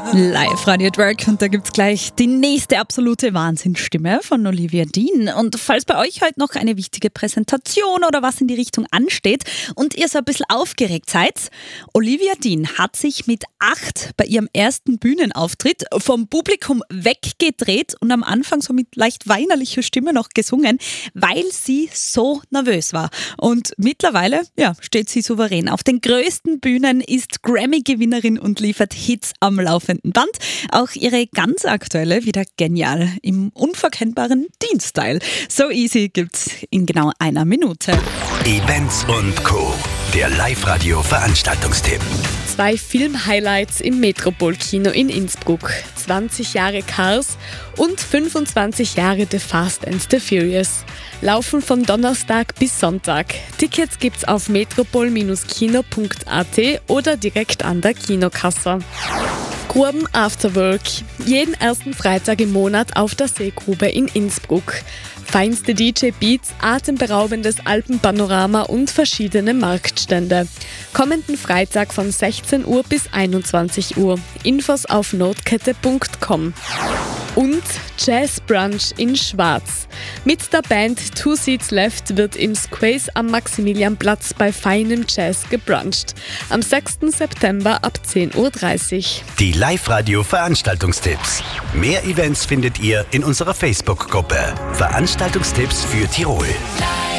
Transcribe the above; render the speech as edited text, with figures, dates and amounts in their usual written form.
Live-Radio at Work und da gibt's gleich die nächste absolute Wahnsinnsstimme von Olivia Dean. Und falls bei euch heute noch eine wichtige Präsentation oder was in die Richtung ansteht und ihr so ein bisschen aufgeregt seid, Olivia Dean hat sich mit 8 bei ihrem ersten Bühnenauftritt vom Publikum weggedreht und am Anfang so mit leicht weinerlicher Stimme noch gesungen, weil sie so nervös war. Und mittlerweile steht sie souverän auf den größten Bühnen, ist Grammy-Gewinnerin und liefert Hits am laufenden Band. Auch ihre ganz aktuelle wieder genial im unverkennbaren Dean-Style. So Easy gibt's in genau einer Minute. Events und Co. Der Live-Radio-Veranstaltungstipp. 2 Film-Highlights im Metropol-Kino in Innsbruck. 20 Jahre Cars und 25 Jahre The Fast and the Furious. Laufen von Donnerstag bis Sonntag. Tickets gibt's auf metropol-kino.at oder direkt an der Kinokasse. Gruben Afterwork. Jeden ersten Freitag im Monat auf der Seegrube in Innsbruck. Feinste DJ-Beats, atemberaubendes Alpenpanorama und verschiedene Marktstände. Kommenden Freitag von 16 Uhr bis 21 Uhr. Infos auf notkette.com. Und Jazz Brunch in Schwarz. Mit der Band Two Seats Left wird im Squays am Maximilianplatz bei feinem Jazz gebruncht. Am 6. September ab 10.30 Uhr. Die Live-Radio-Veranstaltungstipps. Mehr Events findet ihr in unserer Facebook-Gruppe. Veranstaltungstipps für Tirol.